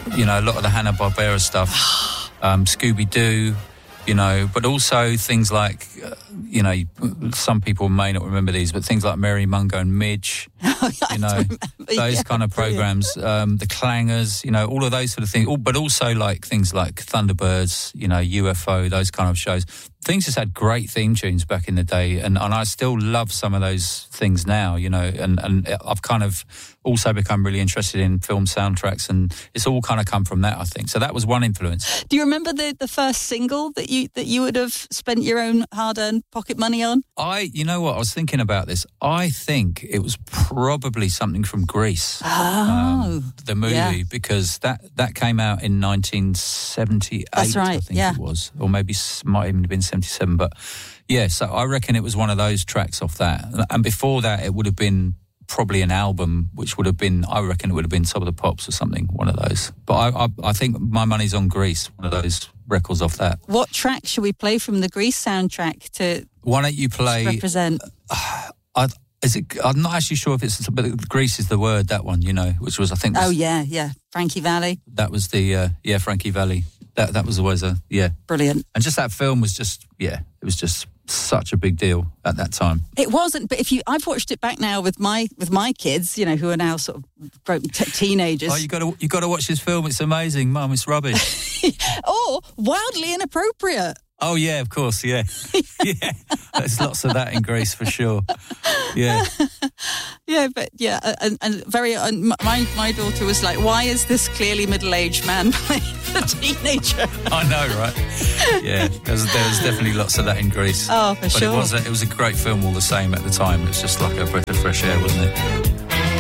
you know, a lot of the Hanna-Barbera stuff, Scooby-Doo, you know, but also things like, you know, some people may not remember these, but things like Mary Mungo and Midge, you know, those kind of programs, the Clangers, you know, all of those sort of things, but also like things like Thunderbirds, you know, UFO, those kind of shows. Things just had great theme tunes back in the day, and I still love some of those things now, you know, and I've kind of also become really interested in film soundtracks, and it's all kind of come from that, I think. So that was one influence. Do you remember the first single that you would have spent your own hard-earned pocket money on? You know what, I was thinking about this. I think it was probably something from Grease. The movie, because that came out in 1978. That's right, I think it was, or maybe might even have been 77. But yeah, so I reckon it was one of those tracks off that. And before that, it would have been probably an album, which would have been, I reckon it would have been Top of the Pops or something, one of those. But I think my money's on Grease, one of those records off that. What track should we play from the Grease soundtrack to Why don't you play represent? I'm not actually sure if it's, but Grease is the word, that one, you know, which was, I think... Oh, yeah. Frankie Valli. That was the, Frankie Valli. That was always Brilliant. And just that film was just, it was just such a big deal at that time. It wasn't, but I've watched it back now with my kids, you know, who are now sort of grown teenagers. Oh, you got to watch this film. It's amazing, Mum. It's rubbish. Or wildly inappropriate. Oh yeah, of course, yeah. Yeah. There's lots of that in Grease for sure. Yeah. Yeah, but and very my daughter was like, why is this clearly middle-aged man playing a teenager? I know, right? Yeah, there was definitely lots of that in Grease. Oh, for sure. But it was a great film all the same at the time. It was just like a breath of fresh air, wasn't it?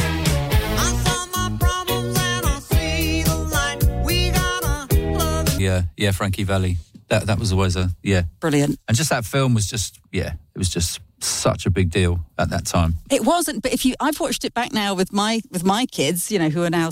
Yeah, Frankie Valli. That was always brilliant. And just that film was just, it was just such a big deal at that time. It wasn't, but I've watched it back now with my kids, you know, who are now